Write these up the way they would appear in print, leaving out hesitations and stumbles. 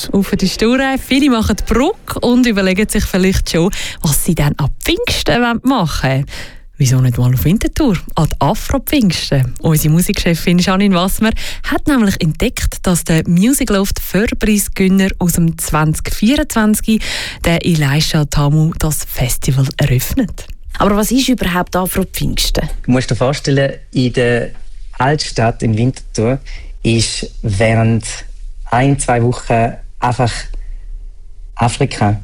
Lust auf die Sture. Viele machen die Brücke und überlegen sich vielleicht schon, was sie dann ab Pfingsten machen wollen. Wieso nicht mal auf Winterthur? An die Afro-Pfingsten. Unsere Musikchefin Janine Wassmer hat nämlich entdeckt, dass der Music Loft Förderpreisgewinner aus dem 2024, der Elisha Tamu, das Festival eröffnet. Aber was ist überhaupt Afro-Pfingsten? Du musst dir vorstellen, in der Altstadt in Winterthur ist während 1-2 Wochen einfach Afrika.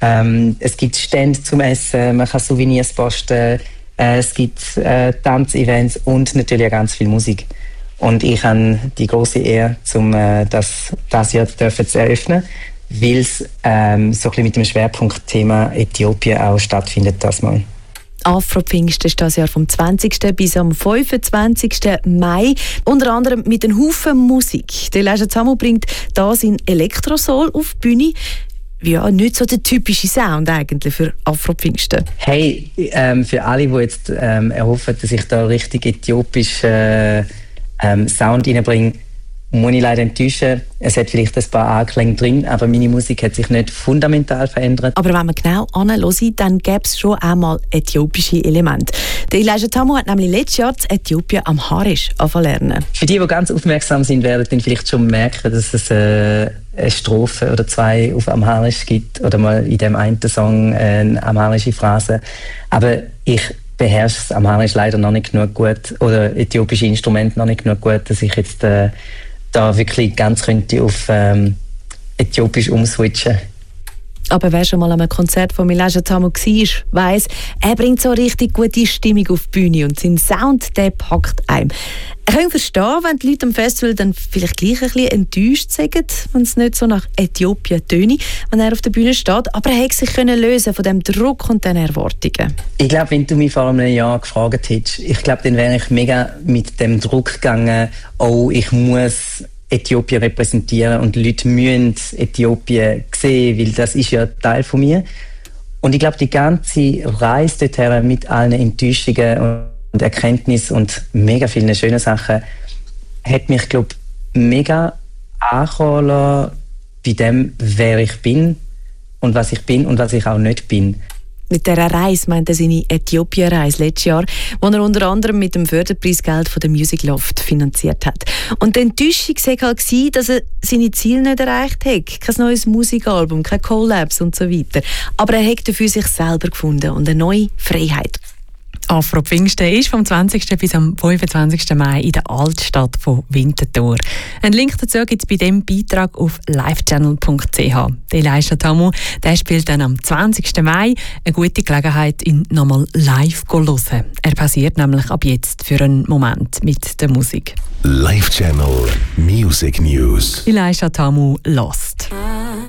Es gibt Stände zum Essen, man kann Souvenirs posten, es gibt Tanzevents und natürlich auch ganz viel Musik. Und ich habe die große Ehre, das Jahr zu eröffnen, weil es so ein bisschen mit dem Schwerpunktthema Äthiopien auch stattfindet das Mal. Afro-Pfingsten ist das Jahr vom 20. bis am 25. Mai. Unter anderem mit einem Haufen Musik. Der Elisha Tamu bringt da sein Elektrosoul auf die Bühne. Ja, nicht so der typische Sound eigentlich für Afro-Pfingsten. Hey, für alle, die jetzt erhoffen, dass ich da richtig äthiopischen Sound reinbringe, muss ich leider enttäuschen. Es hat vielleicht ein paar Anklänge drin, aber meine Musik hat sich nicht fundamental verändert. Aber wenn man genau anhört, dann gäbe es schon einmal äthiopische Elemente. Der Elisha Tamu hat nämlich letztes Jahr in Äthiopien Amharisch lernen. Für die ganz aufmerksam sind, werden dann vielleicht schon merken, dass es eine Strophe oder 2 auf Amharisch gibt oder mal in dem einen Song eine amharische Phrase. Aber ich beherrsche das Amharisch leider noch nicht genug gut oder äthiopische Instrumente noch nicht genug gut, dass ich jetzt da wirklich ganz könnte auf Äthiopisch umswitchen. Aber wer schon mal an einem Konzert von Elisha Tamu war, weiss, er bringt so richtig gute Stimmung auf die Bühne und sein Sound, der packt einem. Ich kann verstehen, wenn die Leute am Festival dann vielleicht gleich ein bisschen enttäuscht sind, wenn es nicht so nach Äthiopien tönt, wenn er auf der Bühne steht. Aber er konnte sich lösen von dem Druck und den Erwartungen. Ich glaube, wenn du mich vor einem Jahr gefragt hättest, ich glaube, dann wäre ich mega mit dem Druck gegangen, oh, ich muss Äthiopien repräsentieren und die Leute müssen Äthiopien sehen, weil das ist ja Teil von mir. Und ich glaube, die ganze Reise dorthin mit allen Enttäuschungen und Erkenntnissen und mega vielen schönen Sachen hat mich, glaube ich, mega ankommen lassen bei dem, wer ich bin und was ich bin und was ich auch nicht bin. Mit dieser Reise meint er seine Äthiopien-Reise letztes Jahr, die er unter anderem mit dem Förderpreisgeld von der Music Loft finanziert hat. Und die Enttäuschung war halt, dass er seine Ziele nicht erreicht hat. Kein neues Musikalbum, keine Collabs und so weiter. Aber er hat dafür sich selber gefunden und eine neue Freiheit. Afro-Pfingsten ist vom 20. bis am 25. Mai in der Altstadt von Winterthur. Einen Link dazu gibt es bei diesem Beitrag auf livechannel.ch. Der Elisha Tamu, der spielt dann am 20. Mai. Eine gute Gelegenheit, ihn nochmal live zu hören. Er pausiert nämlich ab jetzt für einen Moment mit der Musik. Live Channel Music News. Elisha Tamu Lost.